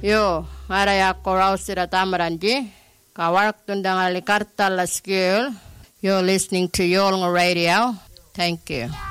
Yo, araya korausira tamaranji. Kawarak tundang alikarta la skill. You're listening to Yolnga Radio. Thank you.